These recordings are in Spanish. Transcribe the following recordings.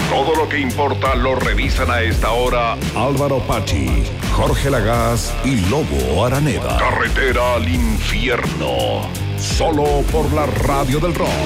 Todo lo que importa lo revisan a esta hora Álvaro Pachi, Jorge Lagaz y Lobo Araneda. Carretera al infierno. Solo por la Radio del Rock.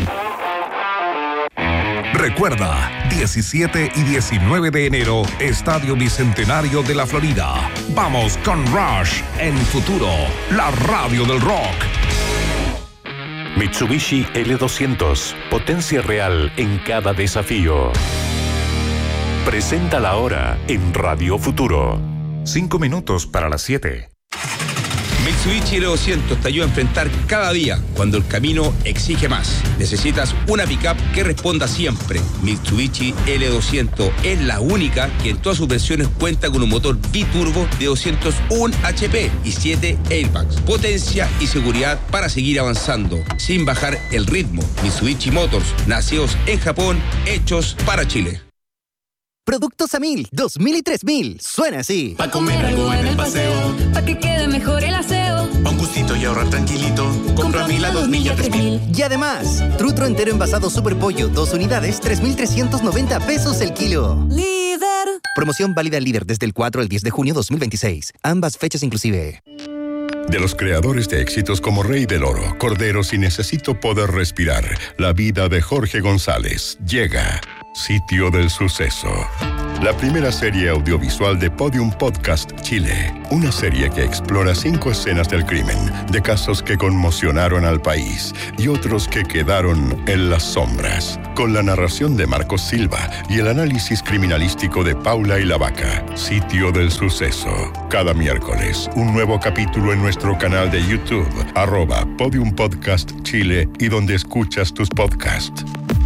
Recuerda, 17 y 19 de enero, Estadio Bicentenario de la Florida. Vamos con Rush en Futuro, la Radio del Rock. Mitsubishi L200, potencia real en cada desafío. Presenta la hora en Radio Futuro. 5 minutos para las 7. Mitsubishi L200 te ayuda a enfrentar cada día cuando el camino exige más. Necesitas una pickup que responda siempre. Mitsubishi L200 es la única que en todas sus versiones cuenta con un motor biturbo de 201 HP y 7 airbags. Potencia y seguridad para seguir avanzando sin bajar el ritmo. Mitsubishi Motors, nacidos en Japón, hechos para Chile. Productos a 1000, 2000 y 3000. Suena así. Pa' comer algo en el paseo, pa' que quede mejor el aseo. Pa' un gustito y ahorrar tranquilito. Compra a 1000, a 2000 y a 3000. Y además, trutro entero envasado Super Pollo, 2 unidades, 3,390 pesos el kilo. Líder. Promoción válida al Líder desde el 4 al 10 de junio 2026. Ambas fechas inclusive. De los creadores de éxitos como Rey del Oro, Corderos y Necesito Poder Respirar, la vida de Jorge González llega. Sitio del Suceso. La primera serie audiovisual de Podium Podcast Chile. Una serie que explora 5 escenas del crimen, de casos que conmocionaron al país y otros que quedaron en las sombras. Con la narración de Marcos Silva y el análisis criminalístico de Paula y la Vaca. Sitio del Suceso. Cada miércoles, un nuevo capítulo en nuestro canal de YouTube, @Podium Podcast Chile y donde escuchas tus podcasts.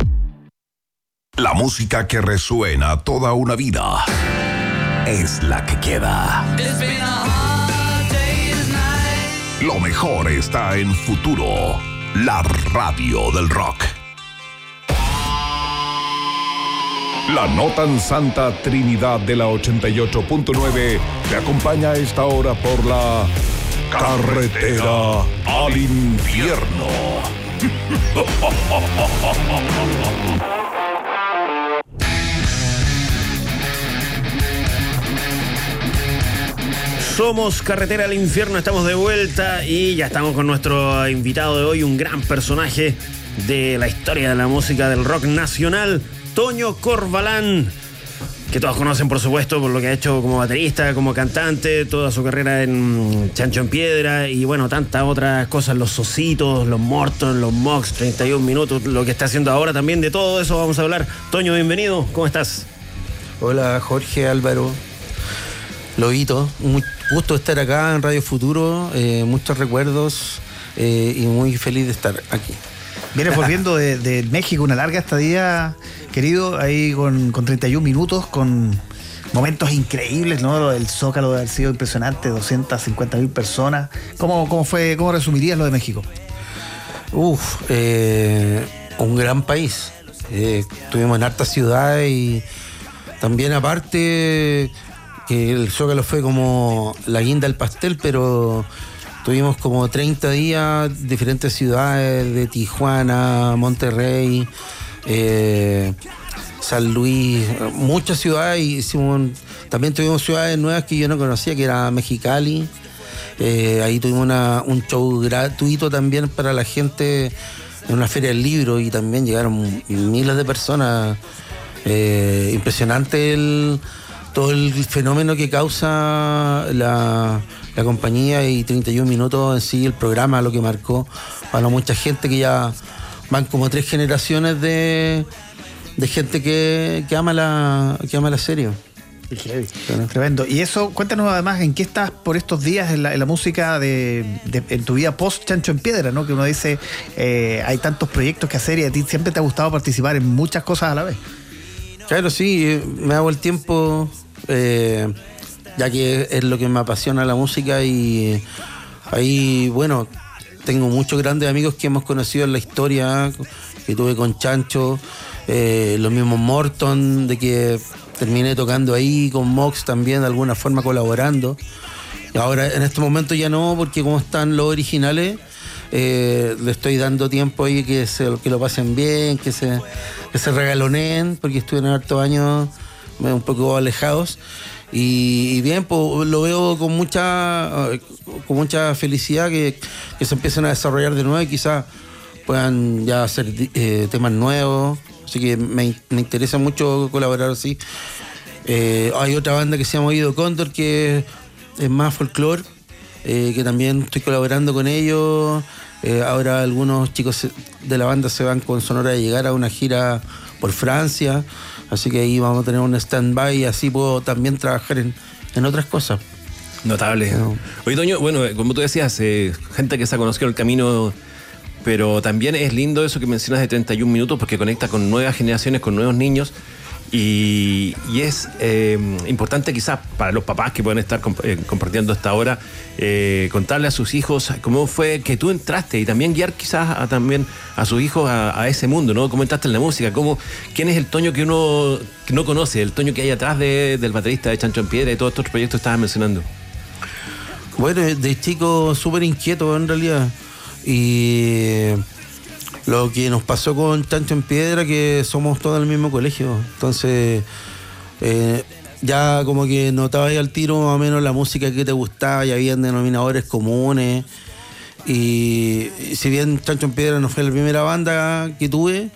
La música que resuena toda una vida es la que queda. Lo mejor está en Futuro, la Radio del Rock. La no tan santa Trinidad de la 88.9 te acompaña a esta hora por la Carretera al Infierno. Somos Carretera al Infierno, estamos de vuelta y ya estamos con nuestro invitado de hoy, un gran personaje de la historia de la música del rock nacional, Toño Corvalán, que todos conocen por supuesto por lo que ha hecho como baterista, como cantante, toda su carrera en Chancho en Piedra y bueno, tantas otras cosas, los Ositos, los Morton, los Mox, 31 minutos, lo que está haciendo ahora también, de todo eso vamos a hablar. Toño, bienvenido, ¿cómo estás? Hola Jorge, Álvaro, Lobito, muy gusto estar acá en Radio Futuro, muchos recuerdos y muy feliz de estar aquí. Vienes volviendo de México, una larga estadía, querido, ahí con 31 minutos, con momentos increíbles, ¿no? El Zócalo debe haber sido impresionante, 250.000 personas. ¿Cómo fue, cómo resumirías lo de México? Un gran país. Estuvimos en hartas ciudades y también aparte que el Zócalo fue como la guinda del pastel, pero tuvimos como 30 días, diferentes ciudades de Tijuana, Monterrey, San Luis, muchas ciudades. También tuvimos ciudades nuevas que yo no conocía, que era Mexicali. Ahí tuvimos un show gratuito también para la gente en una feria del libro y también llegaron miles de personas. Impresionante todo el fenómeno que causa la compañía y 31 minutos en sí, el programa, lo que marcó para mucha gente, que ya van como 3 generaciones de gente que ama la serie. Tremendo. Y eso, cuéntanos además en qué estás por estos días en la música en tu vida post Chancho en Piedra, ¿no? Que uno dice, hay tantos proyectos que hacer y a ti siempre te ha gustado participar en muchas cosas a la vez. Claro, sí, me hago el tiempo, ya que es lo que me apasiona la música, y ahí, bueno, tengo muchos grandes amigos que hemos conocido en la historia, que tuve con Chancho, los mismos Morton, de que terminé tocando ahí, con Mox también, de alguna forma colaborando. Y ahora, en este momento ya no, porque como están los originales, le estoy dando tiempo ahí que lo pasen bien, que se regaloneen, porque estuvieron hartos años un poco alejados. Y bien, pues lo veo con mucha felicidad que se empiecen a desarrollar de nuevo y quizás puedan ya hacer temas nuevos. Así que me interesa mucho colaborar así. Hay otra banda que se llama Oído Cóndor, que es más folclore, que también estoy colaborando con ellos. Ahora algunos chicos de la banda se van con Sonora de llegar a una gira por Francia, así que ahí vamos a tener un stand-by y así puedo también trabajar en otras cosas. Notable. Oye, Toño, bueno, como tú decías, gente que se ha conocido el camino, pero también es lindo eso que mencionas de 31 minutos porque conecta con nuevas generaciones, con nuevos niños. Y es importante quizás para los papás que pueden estar compartiendo esta hora, contarle a sus hijos cómo fue que tú entraste y también guiar quizás también a sus hijos a ese mundo, ¿no? ¿Cómo entraste en la música? ¿Quién es el Toño que uno no conoce? El Toño que hay atrás del baterista de Chancho en Piedra y todos estos proyectos que estabas mencionando. Bueno, de chico súper inquieto en realidad. Y lo que nos pasó con Chancho en Piedra, que somos todos del mismo colegio. Entonces, ya como que notaba ahí al tiro más o menos la música que te gustaba, ya habían denominadores comunes. Y si bien Chancho en Piedra no fue la primera banda que tuve,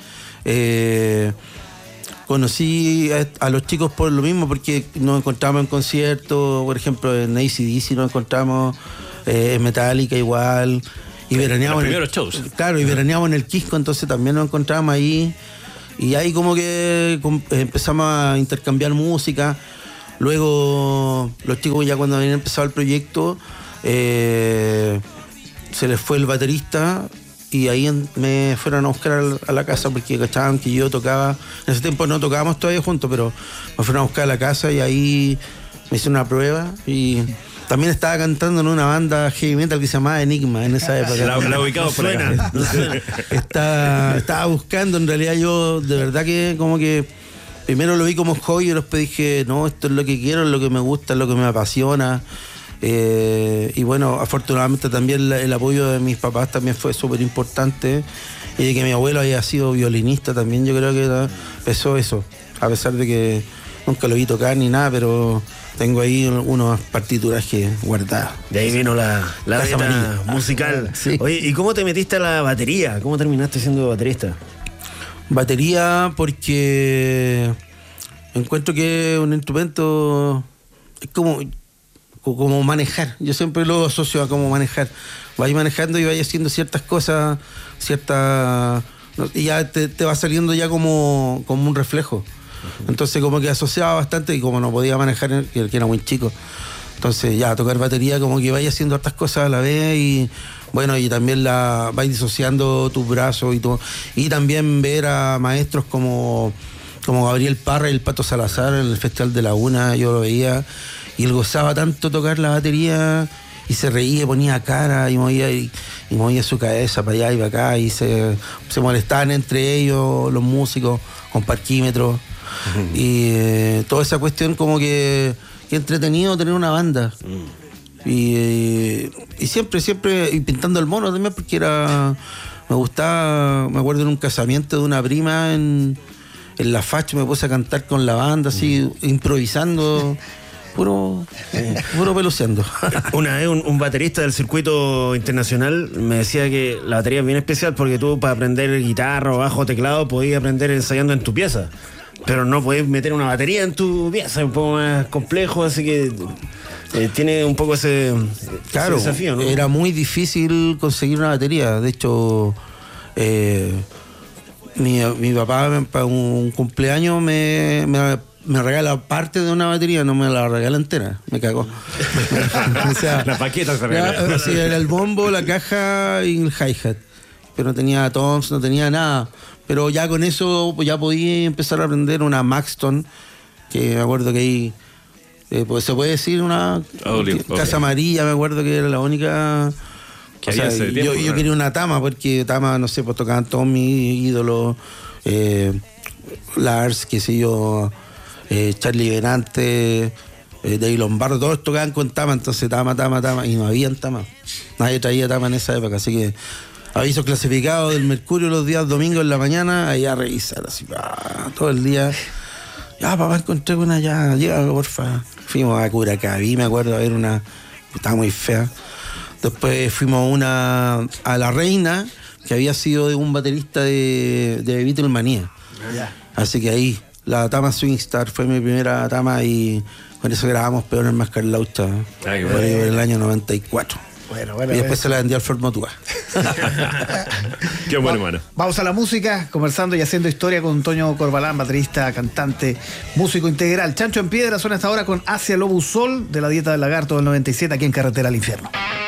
conocí a los chicos por lo mismo, porque nos encontramos en conciertos, por ejemplo en AC/DC nos encontramos, en Metallica igual. Y veraneamos en primeros shows. Claro, y veraneamos en el Quisco, entonces también nos encontrábamos ahí. Y ahí como que empezamos a intercambiar música. Luego los chicos ya cuando habían empezado el proyecto, se les fue el baterista y ahí me fueron a buscar a la casa porque cachaban que yo tocaba. En ese tiempo no tocábamos todavía juntos, pero me fueron a buscar a la casa y ahí me hicieron una prueba y... También estaba cantando en una banda heavy metal que se llamaba Enigma en esa época. La ubicamos por acá. Estaba buscando, en realidad yo de verdad que como que primero lo vi como hobby y después dije, no, esto es lo que quiero, es lo que me gusta, es lo que me apasiona. Y bueno, afortunadamente también el apoyo de mis papás también fue súper importante. Y de que mi abuelo haya sido violinista también, yo creo que pesó eso. A pesar de que nunca lo vi tocar ni nada, pero... Tengo ahí unas partituras que guardadas. De ahí vino la beta musical. Sí. Oye, ¿y cómo te metiste a la batería? ¿Cómo terminaste siendo baterista? Batería porque encuentro que un instrumento es como manejar. Yo siempre lo asocio a como manejar. Vais manejando y vais haciendo ciertas cosas, y ya te va saliendo ya como un reflejo. Entonces como que asociaba bastante y como no podía manejar, que era muy chico, entonces ya tocar batería como que vaya haciendo otras cosas a la vez y bueno, y también vais disociando tus brazos y todo, y también ver a maestros como Gabriel Parra y el Pato Salazar en el Festival de Laguna, yo lo veía y él gozaba tanto tocar la batería y se reía, ponía cara y movía su cabeza para allá y para acá y se molestaban entre ellos los músicos con parquímetros. Y toda esa cuestión como que entretenido tener una banda. Y siempre y pintando el mono también porque me gustaba. Me acuerdo en un casamiento de una prima en la Facho me puse a cantar con la banda así, improvisando, puro peluceando. Una vez un baterista del circuito internacional me decía que la batería es bien especial porque tú para aprender guitarra o bajo teclado podías aprender ensayando en tu pieza, pero no podés meter una batería en tu pieza, es un poco más complejo, así que tiene un poco ese desafío, ¿no? Era muy difícil conseguir una batería. De hecho, mi papá para un cumpleaños me regala parte de una batería, no me la regala entera, me cagó. O sea, la paqueta se regala. Sí, era el bombo, la caja y el hi-hat, pero no tenía toms, no tenía nada. Pero ya con eso pues ya podía empezar a aprender una Maxton, que me acuerdo que ahí, pues se puede decir una Casa Amarilla, me acuerdo que era la única. O sea, yo quería una Tama, porque Tama, no sé, pues tocaban todos mis ídolos, Lars, qué sé yo, Charlie Benante, David Lombardo, todos tocaban con tama, entonces tama, y no habían tama. Nadie traía tama en esa época, así que avisos clasificados del Mercurio los días domingos en la mañana, allá a revisar, así, todo el día. Ya, papá, encontré una, ya, llega, porfa. Fuimos a Curacaví, me acuerdo, a ver una, estaba muy fea. Después fuimos a La Reina, que había sido de un baterista de Beatlemania. Así que ahí, la Tama Swingstar fue mi primera tama y con eso grabamos Peor en Mascarlauta por el año 94. Bueno, y después se la vendí al Ford Motua. Qué bueno, hermano. Vamos a la música, conversando y haciendo historia con Toño Corbalán, baterista, cantante, músico integral. Chancho en Piedra suena hasta ahora con Hacia Lobo Sol, de la Dieta del Lagarto del 97, aquí en Carretera al Infierno.